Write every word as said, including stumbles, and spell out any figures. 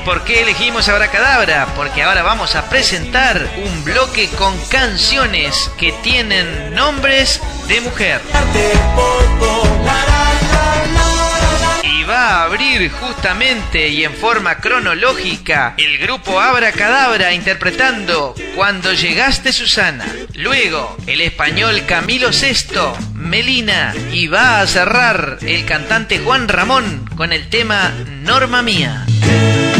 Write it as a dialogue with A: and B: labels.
A: por qué elegimos Abracadabra? Porque ahora vamos a presentar un bloque con canciones que tienen nombres de mujer. Y va a abrir justamente y en forma cronológica el grupo Abracadabra interpretando Cuando llegaste Susana. Luego el español Camilo Sesto, Melina. Y va a cerrar el cantante Juan Ramón con el tema Norma Mía.